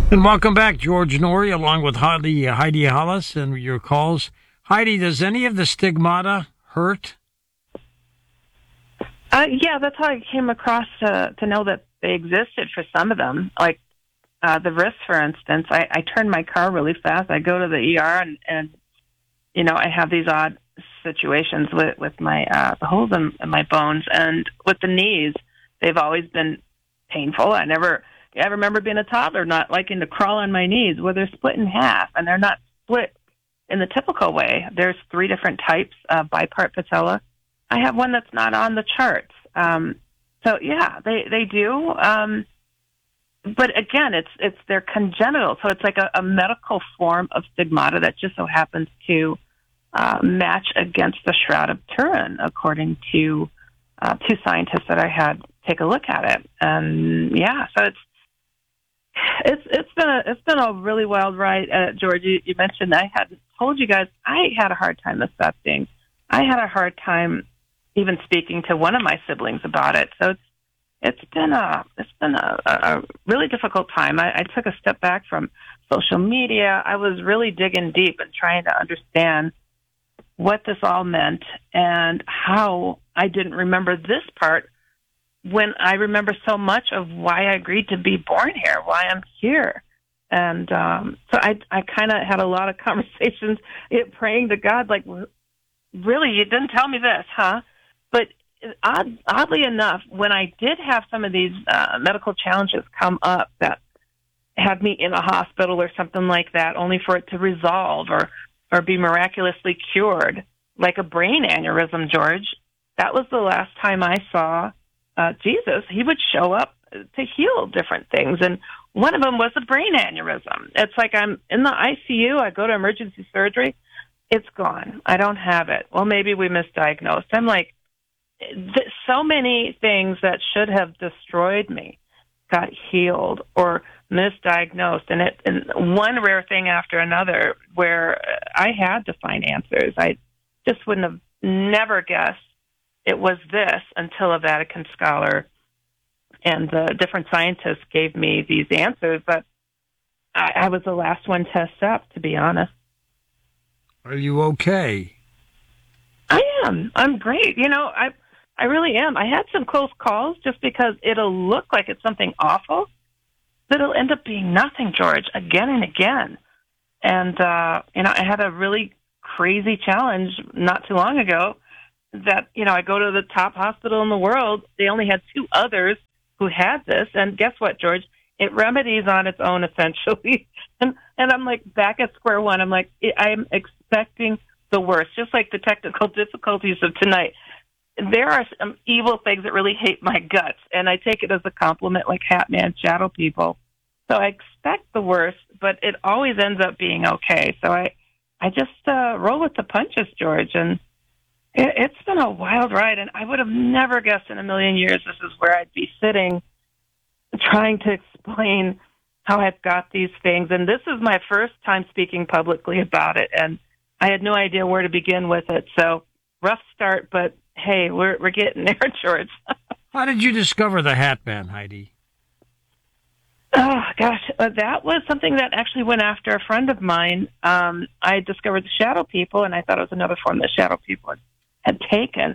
And welcome back, George Norrie, along with Heidi Hollis and your calls. Heidi, does any of the stigmata hurt? Yeah, that's how I came across to know that they existed for some of them. Like the wrist, for instance, I turn my car really fast. I go to the ER, and I have these odd situations with my the holes in my bones, and with the knees, they've always been painful. I remember being a toddler not liking to crawl on my knees. Well, they're split in half, and they're not split in the typical way. There's 3 different types of bipart patella. I have one that's not on the charts. So yeah, they do. But again, it's they're congenital, so it's like a medical form of stigmata that just so happens to match against the Shroud of Turin, according to 2 scientists that I had take a look at it. And yeah, so it's been a really wild ride. George, you mentioned I hadn't told you guys I had a hard time accepting. I had a hard time even speaking to one of my siblings about it. So it's been a really difficult time. I took a step back from social media. I was really digging deep and trying to understand what this all meant and how I didn't remember this part when I remember so much of why I agreed to be born here, why I'm here. And so I kind of had a lot of conversations praying to God, like, really, you didn't tell me this, huh? But oddly enough, when I did have some of these medical challenges come up that had me in a hospital or something like that, only for it to resolve or be miraculously cured, like a brain aneurysm, George, that was the last time I saw Jesus. He would show up to heal different things, and one of them was a brain aneurysm. It's like I'm in the ICU, I go to emergency surgery, it's gone. I don't have it. Well, maybe we misdiagnosed. I'm like, so many things that should have destroyed me got healed or misdiagnosed, and one rare thing after another where I had to find answers. I just wouldn't have never guessed it was this until a Vatican scholar and the different scientists gave me these answers, but I was the last one to accept, to be honest. Are you okay? I am. I'm great. I really am. I had some close calls just because it'll look like it's something awful, but it'll end up being nothing, George, again and again. And, I had a really crazy challenge not too long ago that, I go to the top hospital in the world. They only had 2 others who had this. And guess what, George? It remedies on its own, essentially. And I'm like back at square one. I'm like, I'm expecting the worst, just like the technical difficulties of tonight. There are some evil things that really hate my guts, and I take it as a compliment, like Hat Man, shadow people. So I expect the worst, but it always ends up being okay. So I just roll with the punches, George, and it's been a wild ride, and I would have never guessed in a million years this is where I'd be sitting trying to explain how I've got these things. And this is my first time speaking publicly about it, and I had no idea where to begin with it. So rough start, but hey, we're getting there, George. How did you discover the Hat Man, Heidi? Oh, gosh, that was something that actually went after a friend of mine. I discovered the shadow people, and I thought it was another form that shadow people had taken,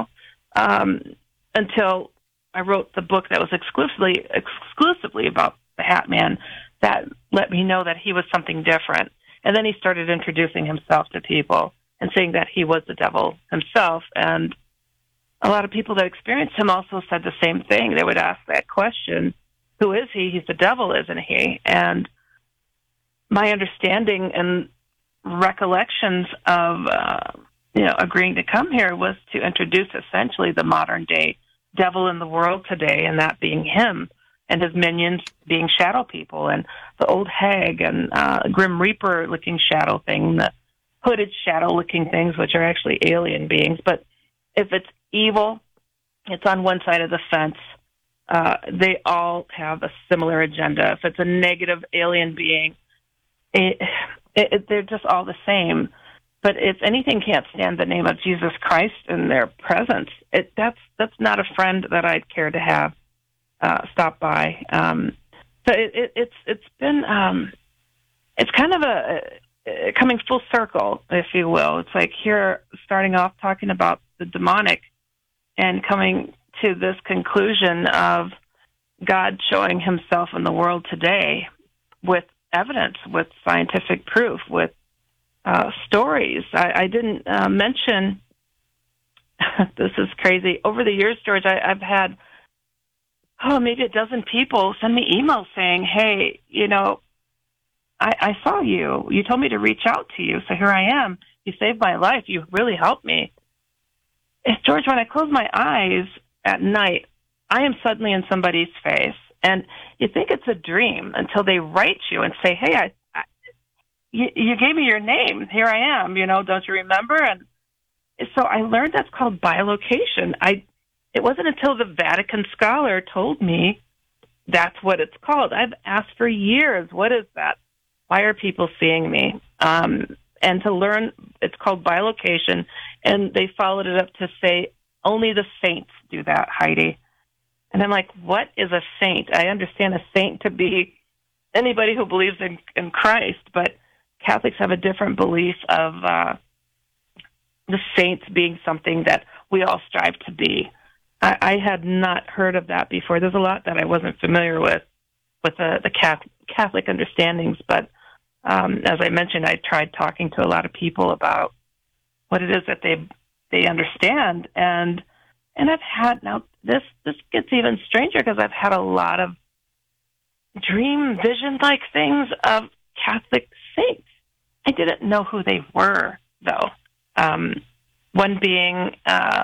until I wrote the book that was exclusively about the Hat Man that let me know that he was something different. And then he started introducing himself to people and saying that he was the devil himself. And a lot of people that experienced him also said the same thing. They would ask that question, who is he? He's the devil, isn't he? And my understanding and recollections of, agreeing to come here was to introduce essentially the modern day devil in the world today, and that being him and his minions being shadow people, and the old hag and Grim Reaper looking shadow thing, the hooded shadow looking things, which are actually alien beings. But if it's evil, it's on one side of the fence. They all have a similar agenda. If it's a negative alien being, they're just all the same. But if anything can't stand the name of Jesus Christ in their presence, that's not a friend that I'd care to have stop by. So it's been it's kind of a coming full circle, if you will. It's like here, starting off talking about the demonic and coming to this conclusion of God showing himself in the world today with evidence, with scientific proof, with stories. I didn't mention, this is crazy, over the years, George, I've had, maybe a dozen people send me emails saying, hey, I saw you. You told me to reach out to you, so here I am. You saved my life. You really helped me. George, when I close my eyes at night, I am suddenly in somebody's face, and you think it's a dream until they write you and say, hey, you gave me your name. Here I am. Don't you remember? And so I learned that's called bilocation. It wasn't until the Vatican scholar told me that's what it's called. I've asked for years, what is that? Why are people seeing me? And to learn, it's called bilocation, and they followed it up to say, only the saints do that, Heidi. And I'm like, what is a saint? I understand a saint to be anybody who believes in Christ, but Catholics have a different belief of the saints being something that we all strive to be. I had not heard of that before. There's a lot that I wasn't familiar with the Catholic understandings, but as I mentioned, I tried talking to a lot of people about what it is that they understand, and I've had, now this gets even stranger because I've had a lot of dream vision-like things of Catholic saints. I didn't know who they were, though. One being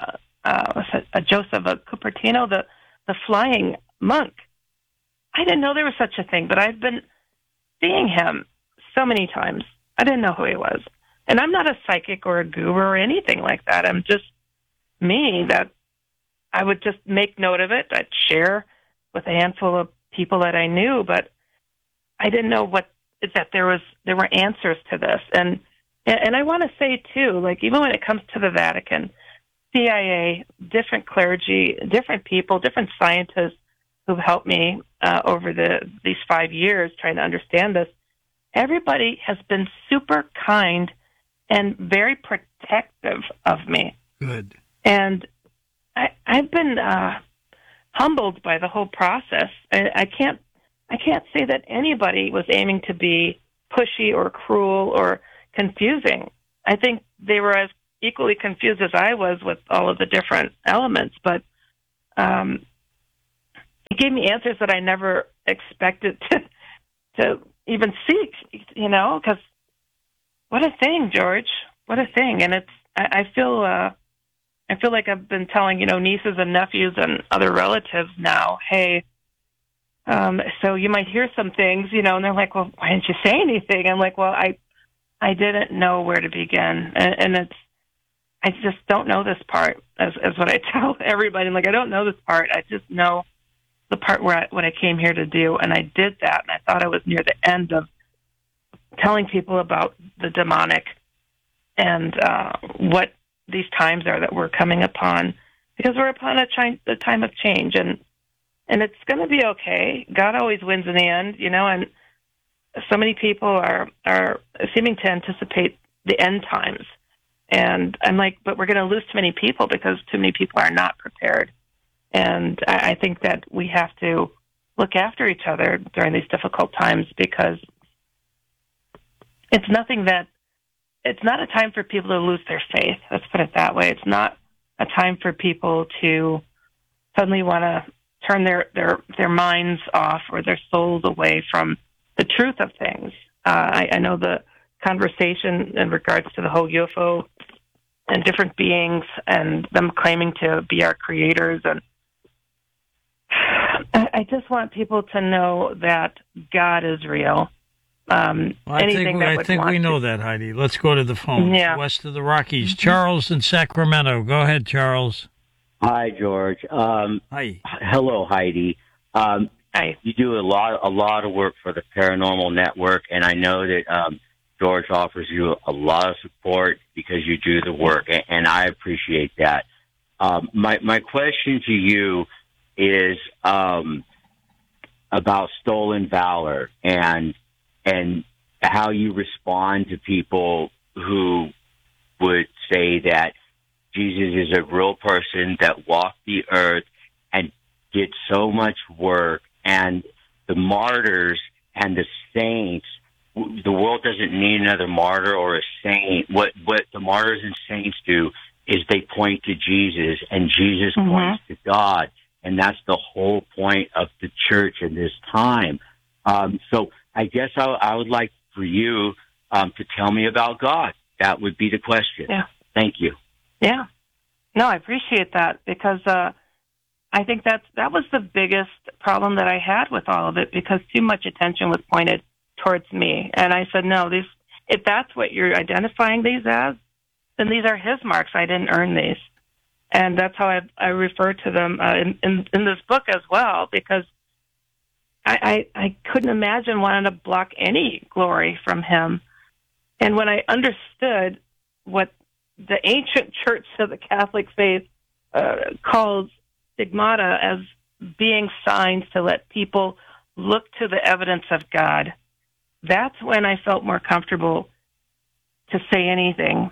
a Joseph of Cupertino, the flying monk. I didn't know there was such a thing, but I've been seeing him so many times. I didn't know who he was. And I'm not a psychic or a guru or anything like that. I'm just me, that I would just make note of it. I'd share with a handful of people that I knew, but I didn't know that there were answers to this. And I want to say, too, like, even when it comes to the Vatican, CIA, different clergy, different people, different scientists who've helped me over these 5 years trying to understand this, everybody has been super kind and very protective of me. Good. And I've been humbled by the whole process. I can't say that anybody was aiming to be pushy or cruel or confusing. I think they were as equally confused as I was with all of the different elements, but it gave me answers that I never expected to even seek, because what a thing, George, what a thing. And I feel like I've been telling, nieces and nephews and other relatives now, hey, so you might hear some things, and they're like, well, why didn't you say anything? I'm like, well, I didn't know where to begin. And I just don't know this part, as what I tell everybody. I'm like, I don't know this part. I just know the part what I came here to do. And I did that. And I thought I was near the end of telling people about the demonic and what these times are that we're coming upon, because we're upon a time of change, and it's going to be okay. God always wins in the end, and so many people are seeming to anticipate the end times. And I'm like, but we're going to lose too many people because too many people are not prepared. And I think that we have to look after each other during these difficult times, because it's not a time for people to lose their faith. Let's put it that way. It's not a time for people to suddenly want to turn their minds off or their souls away from the truth of things. I know the conversation in regards to the whole UFO and different beings and them claiming to be our creators. And I just want people to know that God is real. I think we know that, Heidi. Let's go to the phone. Yeah. West of the Rockies. Charles in Sacramento. Go ahead, Charles. Hi, George. Hi. Hello, Heidi. Hi. You do a lot of work for the Paranormal Network, and I know that George offers you a lot of support because you do the work, and I appreciate that. My question to you is, about stolen valor and how you respond to people who would say that Jesus is a real person that walked the earth and did so much work, and the martyrs and the saints, the world doesn't need another martyr or a saint. What the martyrs and saints do is they point to Jesus, and Jesus points to God. And that's the whole point of the church in this time. So I guess I would like for you to tell me about God. That would be the question. Yeah. Thank you. Yeah. No, I appreciate that, because I think that was the biggest problem that I had with all of it, because too much attention was pointed towards me. And I said, no, if that's what you're identifying these as, then these are his marks. I didn't earn these. And that's how I refer to them in this book as well, because I couldn't imagine wanting to block any glory from him. And when I understood what the ancient church of the Catholic faith calls stigmata as being signs to let people look to the evidence of God, that's when I felt more comfortable to say anything.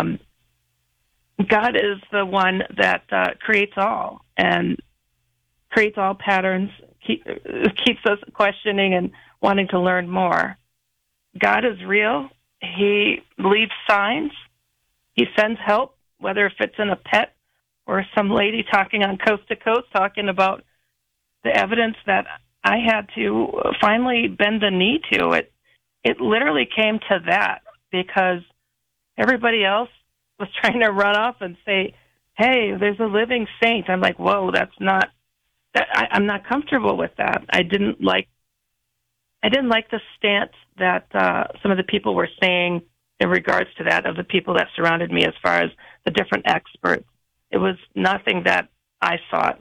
God is the one that creates all and creates all patterns, keeps us questioning and wanting to learn more. God is real. He leaves signs. He sends help, whether if it's in a pet or some lady talking on Coast to Coast, talking about the evidence that I had to finally bend the knee to. It literally came to that, because everybody else was trying to run off and say, hey, there's a living saint. I'm like, whoa, I'm not comfortable with that. I didn't like the stance that some of the people were saying in regards to that, of the people that surrounded me as far as the different experts. It was nothing that I sought.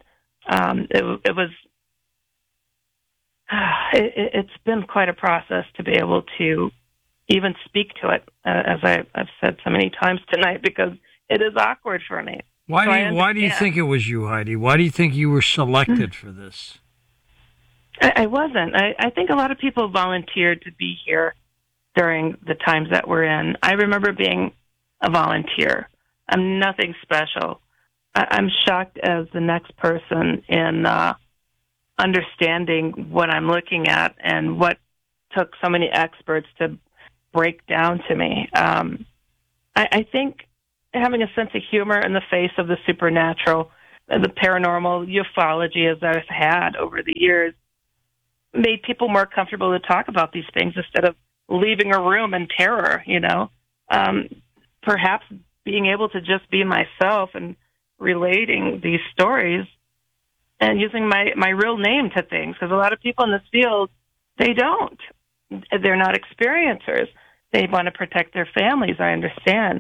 It's been quite a process to be able to even speak to it, as I've said so many times tonight, because it is awkward for me. Why do you think it was you, Heidi? Why do you think you were selected for this? I wasn't. I think a lot of people volunteered to be here during the times that we're in. I remember being a volunteer. I'm nothing special. I'm shocked as the next person in understanding what I'm looking at and what took so many experts to break down to me. I think having a sense of humor in the face of the supernatural, the paranormal, ufology, as I've had over the years, made people more comfortable to talk about these things instead of leaving a room in terror, perhaps being able to just be myself and relating these stories and using my real name to things, because a lot of people in this field, they don't. They're not experiencers. They want to protect their families, I understand.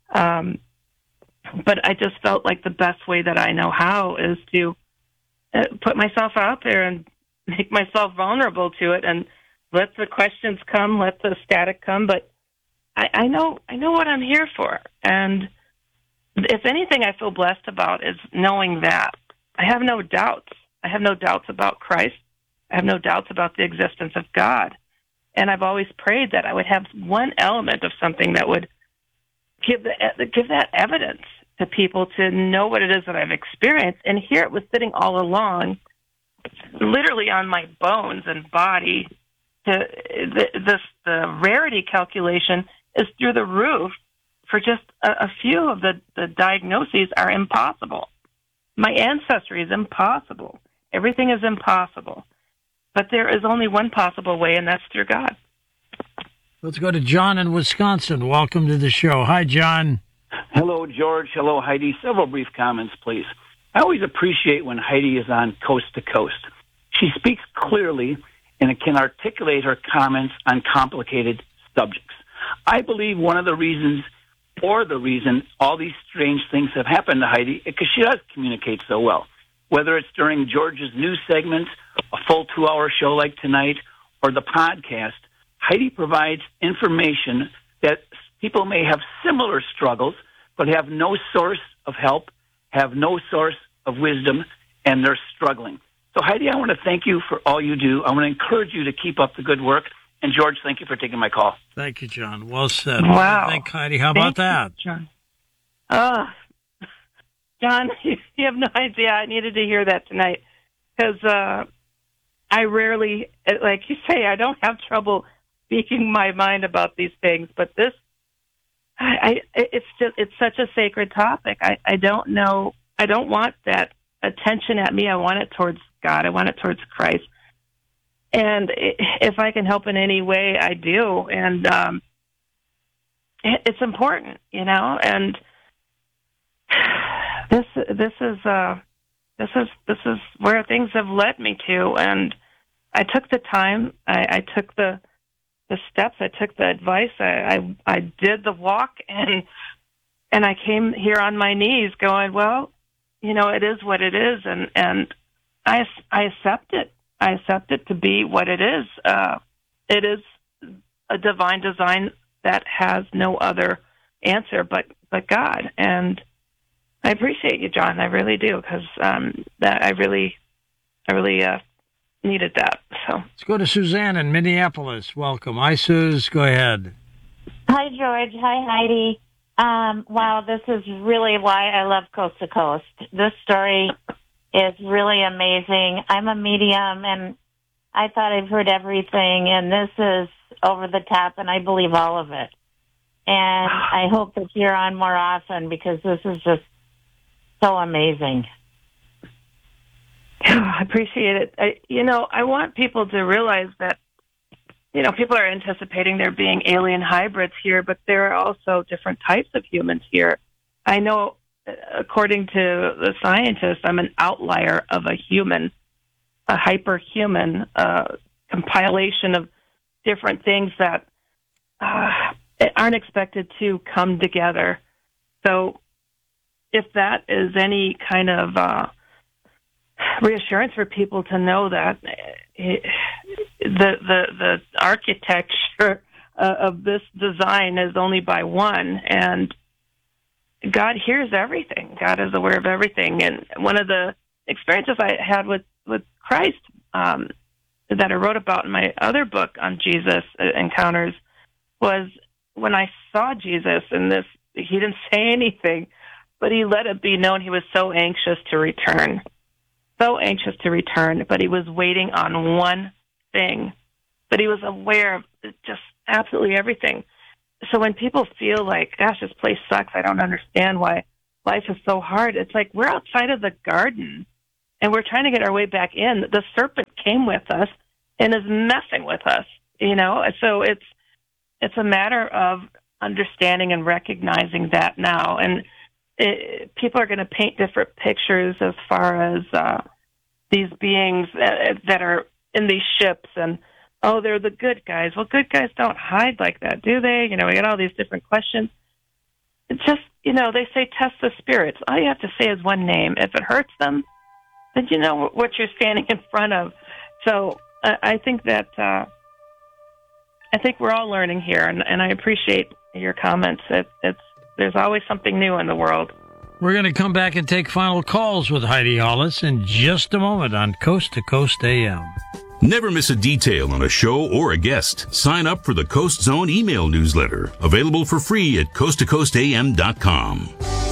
But I just felt like the best way that I know how is to put myself out there and make myself vulnerable to it, and let the questions come, let the static come. But I know what I'm here for. And if anything I feel blessed about is knowing that. I have no doubts. I have no doubts about Christ. I have no doubts about the existence of God. And I've always prayed that I would have one element of something that would give that evidence to people to know what it is that I've experienced. And here it was sitting all along, literally on my bones and body. The rarity calculation is through the roof. For just a few of the diagnoses are impossible. My ancestry is impossible. Everything is impossible. But there is only one possible way, and that's through God. Let's go to John in Wisconsin. Welcome to the show. Hi, John. Hello, George. Hello, Heidi. Several brief comments, please. I always appreciate when Heidi is on Coast to Coast. She speaks clearly and can articulate her comments on complicated subjects. I believe one of the reasons, or the reason, all these strange things have happened to Heidi, because she does communicate so well. Whether it's during George's news segments, a full 2-hour show like tonight, or the podcast, Heidi provides information that people may have similar struggles, but have no source of help, have no source of wisdom, and they're struggling. So, Heidi, I want to thank you for all you do. I want to encourage you to keep up the good work. And, George, thank you for taking my call. Thank you, John. Well said. Wow. Thank Heidi. How about that? John. John, you have no idea. I needed to hear that tonight because I rarely, like you say, I don't have trouble speaking my mind about these things. But this, it's such a sacred topic. I don't know. I don't want that attention at me. I want it towards God. I want it towards Christ. And if I can help in any way, I do. And it's important, and this is where things have led me to. And I took the time. I took the steps. I took the advice. I did the walk, and I came here on my knees, going, well, it is what it is, and I accept it. I accept it to be what it is. It is a divine design that has no other answer but God. And I appreciate you, John. I really do, because I really needed that. So let's go to Suzanne in Minneapolis. Welcome. Hi, Suze. Go ahead. Hi, George. Hi, Heidi. Wow, this is really why I love Coast to Coast. This story is really amazing. I'm a medium, and I thought I've heard everything, and this is over the top, and I believe all of it. And I hope that you're on more often, because this is just so amazing. I appreciate it. I want people to realize that, people are anticipating there being alien hybrids here, but there are also different types of humans here. I know, according to the scientists, I'm an outlier of a human, a hyperhuman, compilation of different things that aren't expected to come together. So if that is any kind of reassurance for people to know that the architecture of this design is only by one, and God hears everything. God is aware of everything. And one of the experiences I had with Christ that I wrote about in my other book on Jesus Encounters was when I saw Jesus, and he didn't say anything, but he let it be known he was so anxious to return. So anxious to return, but he was waiting on one thing. But he was aware of just absolutely everything. So when people feel like, gosh, this place sucks, I don't understand why life is so hard, it's like we're outside of the garden, and we're trying to get our way back in. The serpent came with us and is messing with us, So it's a matter of understanding and recognizing that now. And people are going to paint different pictures as far as these beings that are in these ships, and they're the good guys. Well, good guys don't hide like that, do they? We got all these different questions. It's just, they say test the spirits. All you have to say is one name. If it hurts them, then you know what you're standing in front of. So I think that I think we're all learning here, and I appreciate your comments. There's always something new in the world. We're going to come back and take final calls with Heidi Hollis in just a moment on Coast to Coast AM. Never miss a detail on a show or a guest. Sign up for the Coast Zone email newsletter, available for free at coasttocoastam.com.